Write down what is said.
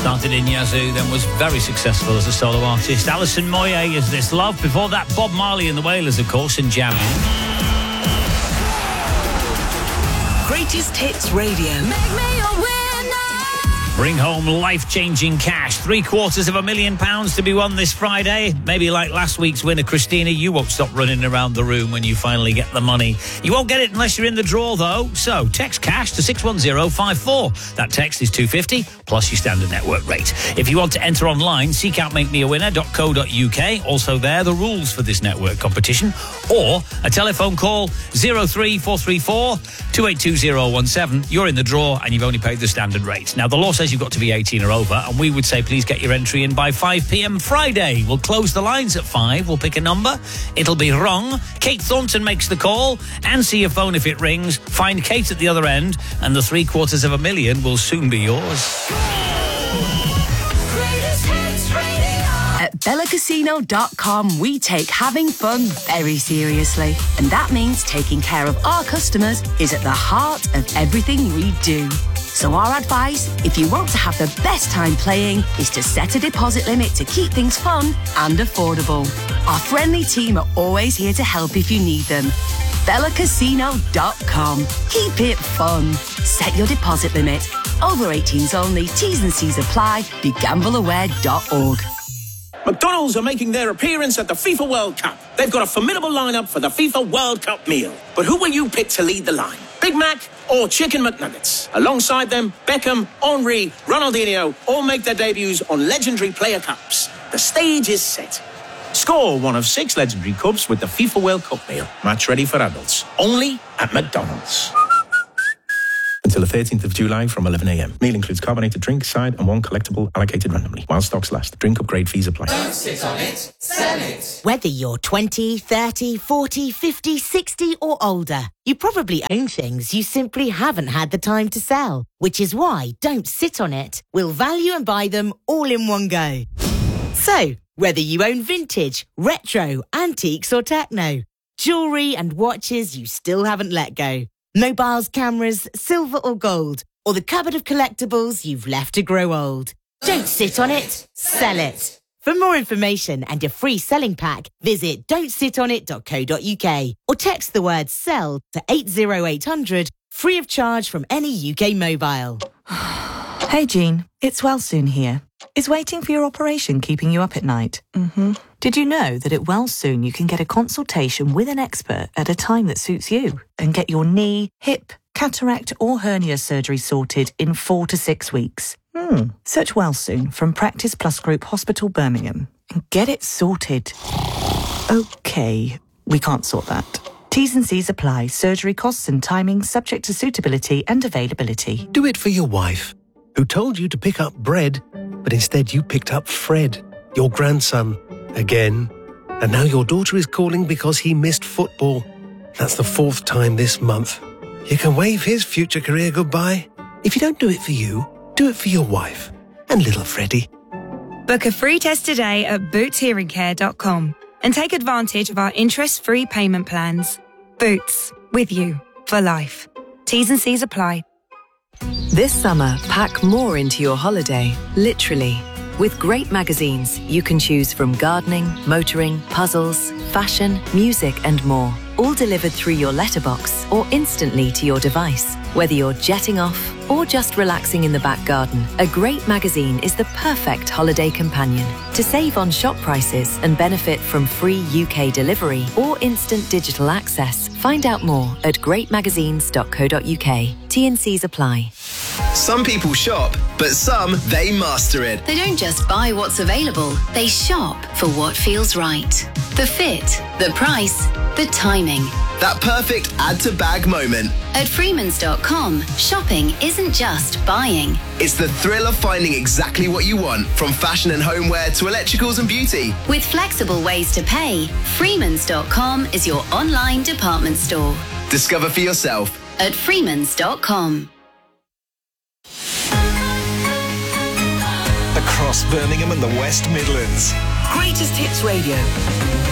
Started in Yazoo, then was very successful as a solo artist. Alison Moyet is This Love. Before that, Bob Marley and the Wailers, of course, and Jamming. Greatest Hits Radio. Make me a winner. Bring home life-changing cash. £750,000 to be won this Friday. Maybe like last week's winner, Christina, you won't stop running around the room when you finally get the money. You won't get it unless you're in the draw, though. So text cash to 61054. That text is $2.50 plus your standard network rate. If you want to enter online, seek out makemeawinner.co.uk. Also there, the rules for this network competition. Or a telephone call 03434 282017. You're in the draw and you've only paid the standard rate. Now, the law says you've got to be 18 or over, and we would say please get your entry in by 5 p.m. Friday. We'll close the lines at 5. We'll pick a number. It'll be wrong. Kate Thornton makes the call. Answer your phone if it rings. Find Kate at the other end, and the $750,000 will soon be yours. At BellaCasino.com, we take having fun very seriously. And that means taking care of our customers is at the heart of everything we do. So our advice, if you want to have the best time playing, is to set a deposit limit to keep things fun and affordable. Our friendly team are always here to help if you need them. BellaCasino.com. Keep it fun. Set your deposit limit. Over 18s only. T's and C's apply. BeGambleAware.org. McDonald's are making their appearance at the FIFA World Cup. They've got a formidable lineup for the FIFA World Cup meal. But who will you pick to lead the line? Big Mac or Chicken McNuggets? Alongside them, Beckham, Henry, Ronaldinho all make their debuts on legendary player cups. The stage is set. Score one of 6 legendary cups with the FIFA World Cup meal. Match ready for adults. Only at McDonald's. Until the 13th of July from 11 a.m. Meal includes carbonated drink, side, and one collectible allocated randomly. While stocks last. Drink upgrade fees apply. Don't sit on it, sell it. Whether you're 20, 30, 40, 50, 60 or older, you probably own things you simply haven't had the time to sell. Which is why Don't Sit on It will value and buy them all in one go. So, whether you own vintage, retro, antiques or techno, jewellery and watches you still haven't let go, mobiles, cameras, silver or gold, or the cupboard of collectibles you've left to grow old. Don't sit on it, sell it. For more information and a free selling pack, visit don'tsitonit.co.uk or text the word SELL to 80800, free of charge from any UK mobile. Hey Jean, it's Wellsoon here. Is waiting for your operation keeping you up at night? Did you know that at Wellsoon you can get a consultation with an expert at a time that suits you and get your knee, hip, cataract or hernia surgery sorted in 4 to 6 weeks? Search Wellsoon from Practice Plus Group Hospital Birmingham and get it sorted. Okay, we can't sort that. T's and C's apply. Surgery costs and timing subject to suitability and availability. Do it for your wife, who told you to pick up bread, but instead you picked up Fred, your grandson, again. And now your daughter is calling because he missed football. That's the 4th time this month. You can wave his future career goodbye. If you don't do it for you, do it for your wife and little Freddie. Book a free test today at bootshearingcare.com and take advantage of our interest-free payment plans. Boots, with you for life. T's and C's apply. This summer, pack more into your holiday, literally. With great magazines, you can choose from gardening, motoring, puzzles, fashion, music and more. All delivered through your letterbox or instantly to your device. Whether you're jetting off or just relaxing in the back garden, a great magazine is the perfect holiday companion. To save on shop prices and benefit from free UK delivery or instant digital access, find out more at greatmagazines.co.uk. T&Cs apply. Some people shop, but some, they master it. They don't just buy what's available, they shop for what feels right. The fit, the price, the timing. That perfect add-to-bag moment. At Freemans.com, shopping isn't just buying. It's the thrill of finding exactly what you want, from fashion and homeware to electricals and beauty. With flexible ways to pay, Freemans.com is your online department store. Discover for yourself at Freemans.com. Across Birmingham and the West Midlands. Greatest Hits Radio.